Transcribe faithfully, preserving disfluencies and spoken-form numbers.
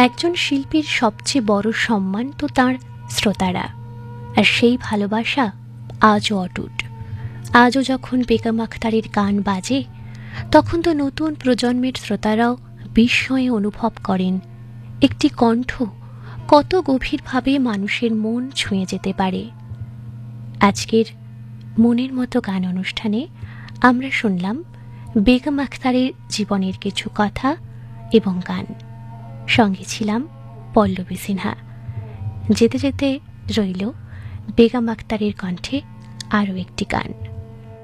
একজন শিল্পীর সবচেয়ে বড় সম্মান তো তার শ্রোতারা, আর সেই ভালোবাসা আজও অটুট। আজও যখন বেগম আখতারের গান বাজে, তখন তো নতুন প্রজন্মের শ্রোতারাও বিস্ময়ে অনুভব করেন একটি কণ্ঠ কত গভীরভাবে মানুষের মন ছুঁয়ে যেতে পারে। আজকের মনের মতো গান অনুষ্ঠানে আমরা শুনলাম বেগম আখতারের জীবনের কিছু কথা এবং গান। সঙ্গে ছিলাম পল্লবী সিনহা। যেতে যেতে রইল বেগম আখতারের কণ্ঠে আরও একটি গান।